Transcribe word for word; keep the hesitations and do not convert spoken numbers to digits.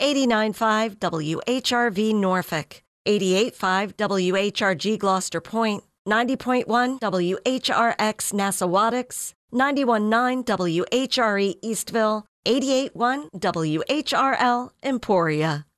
eighty-nine point five W H R V Norfolk, eighty-eight point five W H R G Gloucester Point, ninety point one W H R X Nassawadox, ninety-one point nine W H R E Eastville, eighty-eight point one W H R L Emporia.